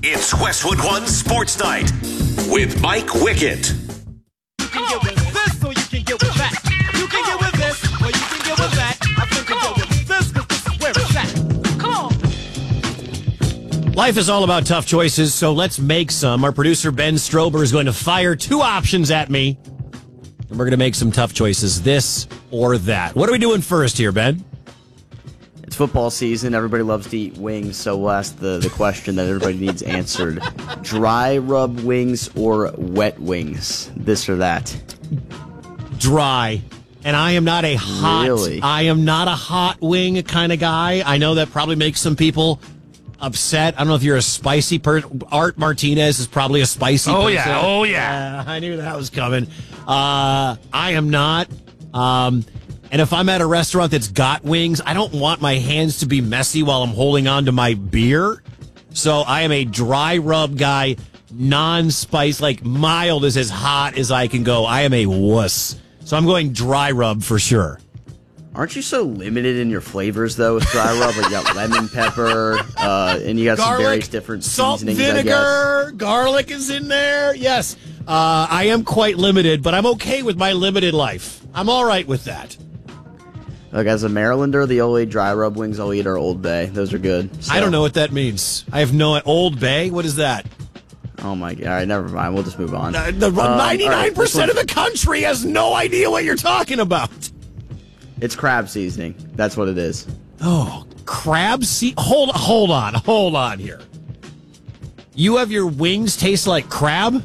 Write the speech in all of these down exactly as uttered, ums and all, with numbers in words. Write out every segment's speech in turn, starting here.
It's Westwood One Sports Night with Mike Wickett. You can get with this or you can get with that. You can get with this or you can get with that. I think you can get with this because this is where it's at. Come on. Life is all about tough choices, so let's make some. Our producer, Ben Strober, is going to fire two options at me, and we're going to make some tough choices, this or that. What are we doing first here, Ben? It's football season. Everybody loves to eat wings, so we'll ask the, the question that everybody needs answered. Dry rub wings or wet wings? This or that? Dry. And I am not a hot, Really? I am not a hot wing kind of guy. I know that probably makes some people upset. I don't know if you're a spicy person. Art Martinez is probably a spicy Oh, person. yeah. Oh, yeah. I knew that was coming. Uh, I am not. Um, and if I'm at a restaurant that's got wings, I don't want my hands to be messy while I'm holding on to my beer. So I am a dry rub guy, non-spice, like mild is as hot as I can go. I am a wuss. So I'm going dry rub for sure. Aren't you so limited in your flavors, though, with dry rub? Like, you got lemon pepper, uh, and you got some various different salt, seasonings, vinegar, garlic is in there. Yes, uh, I am quite limited, but I'm okay with my limited life. I'm all right with that. Like, as a Marylander, the only dry rub wings I'll eat are Old Bay. Those are good. So. I don't know what that means. I have no... Old Bay? What is that? Oh, my God. All right, never mind. We'll just move on. Uh, the, Um, ninety-nine percent all right, of the country has no idea what you're talking about. It's crab seasoning. That's what it is. Oh, crab seed. Hold, hold on, hold on here. You have your wings taste like crab?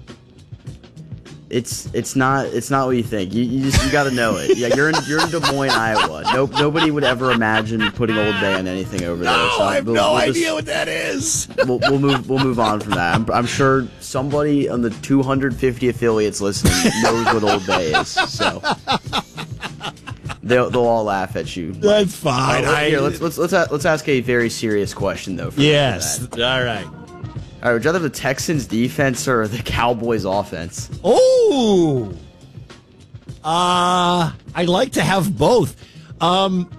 It's it's not it's not what you think. You, you just you got to know it. Yeah, you're in you're in Des Moines, Iowa. Nope, nobody would ever imagine putting Old Bay on anything over there. No, So I have we'll- no we'll just- idea what that is. We'll, we'll move we'll move on from that. I'm, I'm sure somebody on the two hundred fifty affiliates listening knows what Old Bay is. So they'll they'll all laugh at you. That's fine. Uh, I- here, let's let's let's a- let's ask a very serious question though. For, Yes. for that. All right. All right. Would you rather the Texans defense or the Cowboys offense? Oh. Uh, I like to have both. Um,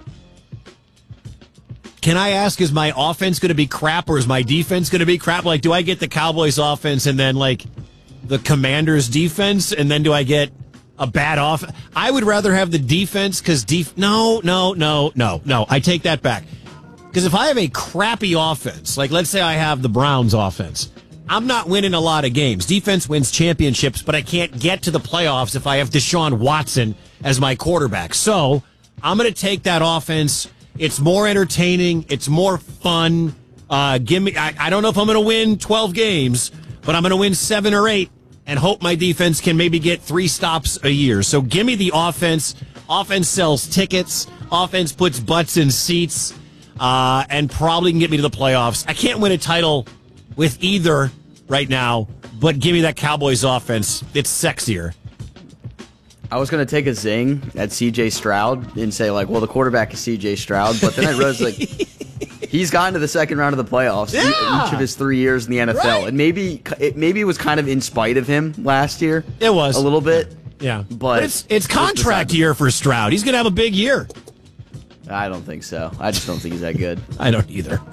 can I ask, is my offense going to be crap or is my defense going to be crap? Like, do I get the Cowboys offense and then, like, the Commanders defense, and then do I get a bad off? I would rather have the defense because def- no, no, no, no, no. I take that back. Because if I have a crappy offense, like let's say I have the Browns offense, I'm not winning a lot of games. Defense wins championships, but I can't get to the playoffs if I have Deshaun Watson as my quarterback. So I'm going to take that offense. It's more entertaining. It's more fun. Uh, give me. I, I don't know if I'm going to win twelve games, but I'm going to win seven or eight and hope my defense can maybe get three stops a year. So give me the offense. Offense sells tickets. Offense puts butts in seats. Uh, and probably can get me to the playoffs. I can't win a title with either right now, but give me that Cowboys offense. It's sexier. I was going to take a zing at C J Stroud and say, like, well, the quarterback is C J Stroud, but then I realized, like, he's gotten to the second round of the playoffs Yeah. each of his three years in the N F L. Right. And maybe it maybe it was kind of in spite of him last year. It was. A little bit. Yeah. But, But it's it's contract beside- year for Stroud. He's going to have a big year. I don't think so. I just don't think he's that good. I don't either.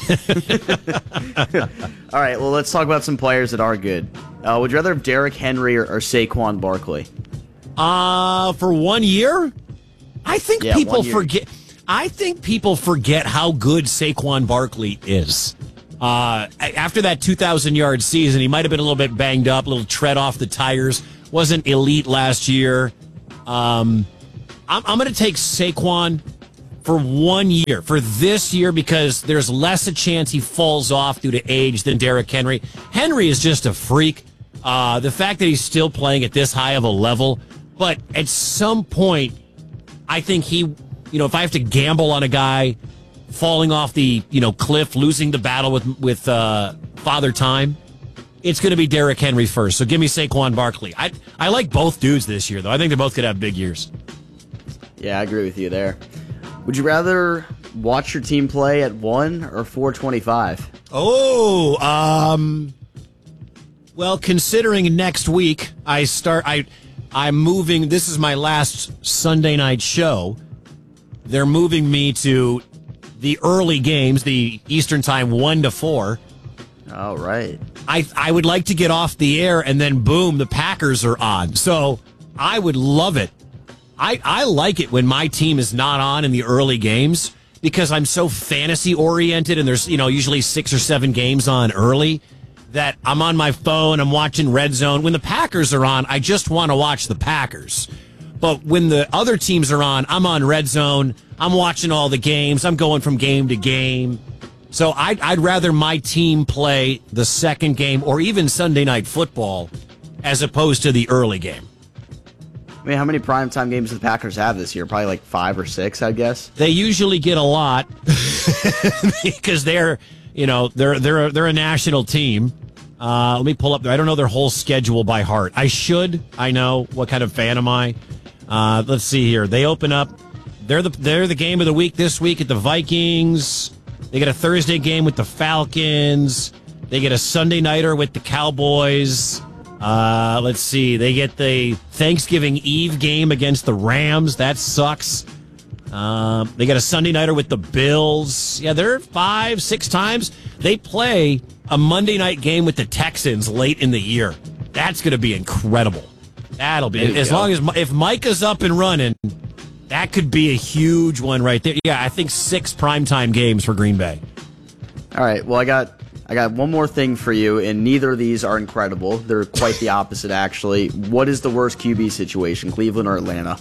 All right, well, let's talk about some players that are good. Uh, would you rather have Derrick Henry or, or Saquon Barkley? Uh, for one year? I think Yeah, people one year. forget. I think people forget how good Saquon Barkley is. Uh, after that two thousand yard season, he might have been a little bit banged up, a little tread off the tires. Wasn't elite last year. Um, I'm, I'm going to take Saquon for one year, for this year, because there's less a chance he falls off due to age than Derrick Henry. Henry is just a freak. Uh, the fact that he's still playing at this high of a level, but at some point, I think he, you know, if I have to gamble on a guy falling off the, you know, cliff, losing the battle with with uh, Father Time, it's going to be Derrick Henry first. So give me Saquon Barkley. I I like both dudes this year, though. I think they both could have big years. Yeah, I agree with you there. Would you rather watch your team play at one or four twenty-five? Oh, um, well, considering next week I start, I, I'm moving. This is my last Sunday night show. They're moving me to the early games, the Eastern time, one to four. All right. I I would like to get off the air and then boom, the Packers are on. So I would love it. I, I like it when my team is not on in the early games because I'm so fantasy oriented and there's, you know, usually six or seven games on early that I'm on my phone, I'm watching Red Zone. When the Packers are on, I just want to watch the Packers. But when the other teams are on, I'm on Red Zone. I'm watching all the games. I'm going from game to game. So I'd, I'd rather my team play the second game or even Sunday Night Football as opposed to the early game. I mean, how many primetime games do the Packers have this year? Probably like five or six, I guess. They usually get a lot because they're, you know, they're they're they're a national team. Uh, let me pull up. I don't know their whole schedule by heart. I should. I know. What kind of fan am I? Uh, let's see here. They open up. They're the they're the game of the week this week at the Vikings. They get a Thursday game with the Falcons. They get a Sunday nighter with the Cowboys. Uh, let's see. They get the Thanksgiving Eve game against the Rams. That sucks. Uh, they get a Sunday nighter with the Bills. Yeah, they're five, six times. They play a Monday night game with the Texans late in the year. That's going to be incredible. That'll be as go. long as if Micah's up and running. That could be a huge one right there. Yeah, I think six primetime games for Green Bay. All right. Well, I got I got one more thing for you, and neither of these are incredible. They're quite the opposite, actually. What is the worst Q B situation, Cleveland or Atlanta?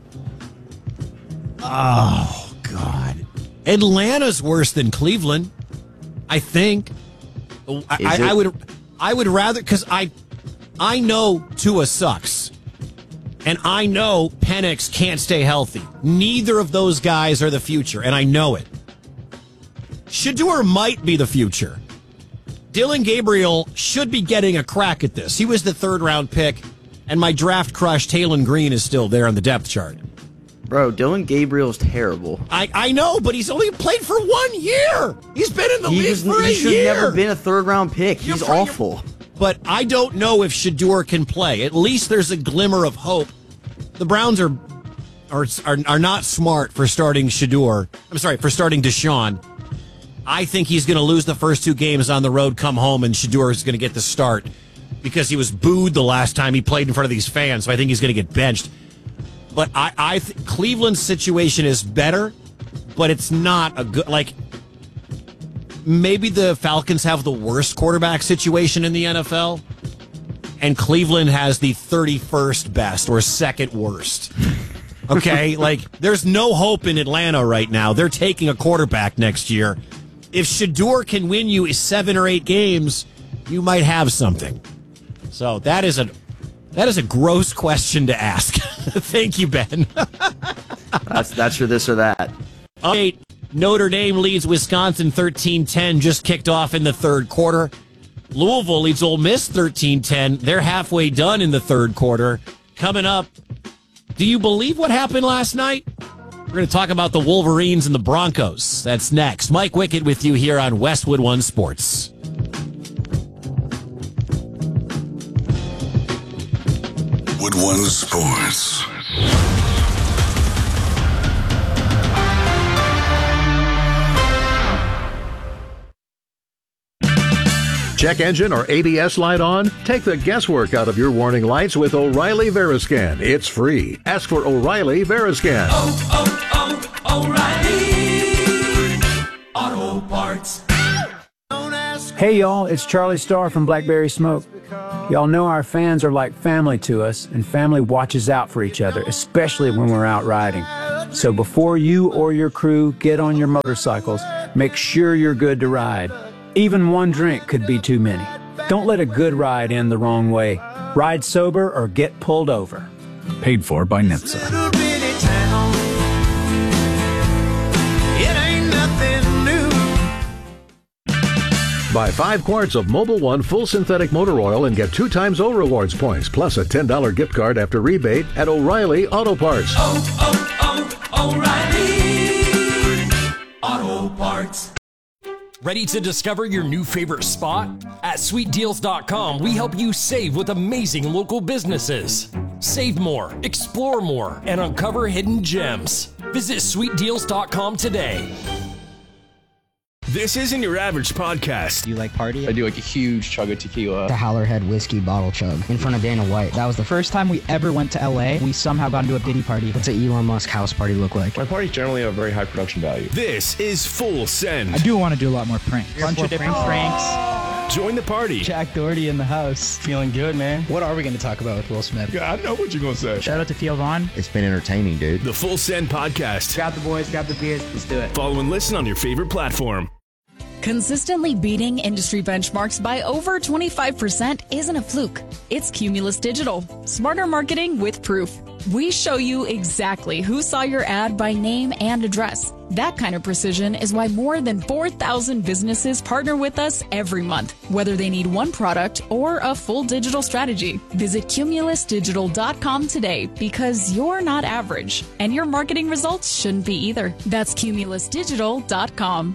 Oh, God. Atlanta's worse than Cleveland, I think. I, I, I would I would rather, because I, I know Tua sucks. And I know Penix can't stay healthy. Neither of those guys are the future, and I know it. Shedeur might be the future. Dylan Gabriel should be getting a crack at this. He was the third-round pick, and my draft crush, Taylon Green, is still there on the depth chart. Bro, Dylan Gabriel's terrible. I, I know, but he's only played for one year. He's been in the he league was, for he a should year. never been a third-round pick. He's You're, awful. But I don't know if Shedeur can play. At least there's a glimmer of hope. The Browns are are are, are not smart for starting Shedeur. I'm sorry, for starting Deshaun. I think he's going to lose the first two games on the road, come home, and Shedeur is going to get the start because he was booed the last time he played in front of these fans. So I think he's going to get benched. But I, I th- Cleveland's situation is better, but it's not a good, like, maybe the Falcons have the worst quarterback situation in the N F L, and Cleveland has the thirty-first best or second worst. Okay? Like, there's no hope in Atlanta right now. They're taking a quarterback next year. If Shedeur can win you seven or eight games, you might have something. So that is a that is a gross question to ask. Thank you, Ben. that's that's your this or that. Eight. Notre Dame leads Wisconsin thirteen ten, just kicked off in the third quarter. Louisville leads Ole Miss thirteen ten. They're halfway done in the third quarter. Coming up, do you believe what happened last night? We're going to talk about the Wolverines and the Broncos. That's next. Mike Wickett with you here on Westwood One Sports. Wood One Sports. Check engine or A B S light on? Take the guesswork out of your warning lights with O'Reilly Veriscan. It's free. Ask for O'Reilly Veriscan. Oh, oh, oh, O'Reilly Auto Parts. Hey y'all, it's Charlie Starr from Blackberry Smoke. Y'all know our fans are like family to us, and family watches out for each other, especially when we're out riding. So before you or your crew get on your motorcycles, make sure you're good to ride. Even one drink could be too many. Don't let a good ride end the wrong way. Ride sober or get pulled over. Paid for by N H T S A. Buy five quarts of Mobil One full synthetic motor oil and get two times O Rewards points, plus a ten dollars gift card after rebate at O'Reilly Auto Parts. Oh, oh, oh, O'Reilly Auto Parts. Ready to discover your new favorite spot? At sweet deals dot com, we help you save with amazing local businesses. Save more, explore more, and uncover hidden gems. Visit sweet deals dot com today. This isn't your average podcast. Do you like party? I do like a huge chug of tequila. The Howlerhead whiskey bottle chug in front of Dana White. That was the first time we ever went to L A. We somehow got into a Diddy party. What's an Elon Musk house party look like? My parties generally have very high production value. This is Full Send. I do want to do a lot more pranks. A bunch of different pranks. pranks. Join the party. Jack Doherty in the house. Feeling good, man. What are we going to talk about with Will Smith? Yeah, I know what you're going to say. Shout out to Theo Vaughn. It's been entertaining, dude. The Full Send Podcast. Grab the boys, grab the beers. Let's do it. Follow and listen on your favorite platform. Consistently beating industry benchmarks by over twenty-five percent isn't a fluke. It's Cumulus Digital. Smarter marketing with proof. We show you exactly who saw your ad by name and address. That kind of precision is why more than four thousand businesses partner with us every month, whether they need one product or a full digital strategy. Visit cumulus digital dot com today because you're not average, and your marketing results shouldn't be either. That's cumulus digital dot com.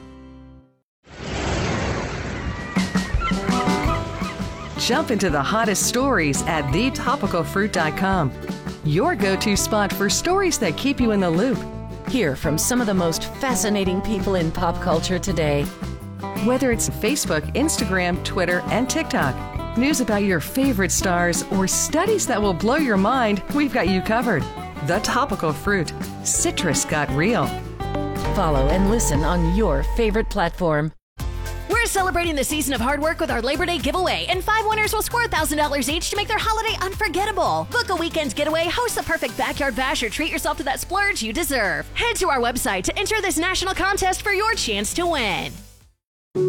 Jump into the hottest stories at the topical fruit dot com. Your go-to spot for stories that keep you in the loop. Hear from some of the most fascinating people in pop culture today. Whether it's Facebook, Instagram, Twitter, and TikTok, news about your favorite stars, or studies that will blow your mind, we've got you covered. The Topical Fruit. Citrus got real. Follow and listen on your favorite platform. We're celebrating the season of hard work with our Labor Day giveaway, and five winners will score one thousand dollars each to make their holiday unforgettable. Book a weekend getaway, host the perfect backyard bash, or treat yourself to that splurge you deserve. Head to our website to enter this national contest for your chance to win.